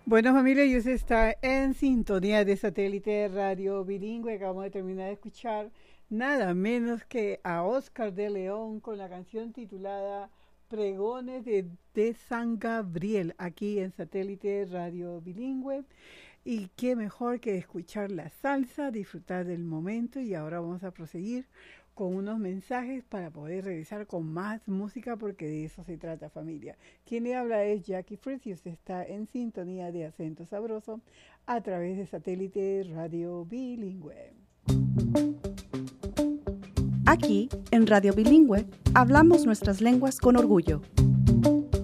Bueno, familia, y usted está en sintonía de Satélite Radio Bilingüe. Acabamos de terminar de escuchar nada menos que a Oscar de León con la canción titulada Pregones de San Gabriel, aquí en Satélite Radio Bilingüe. Y qué mejor que escuchar la salsa, disfrutar del momento. Y ahora vamos a proseguir con unos mensajes para poder regresar con más música, porque de eso se trata, familia. Quien le habla es Jackie Fritz y usted está en sintonía de Acento Sabroso a través de Satélite Radio Bilingüe. Aquí, en Radio Bilingüe, hablamos nuestras lenguas con orgullo.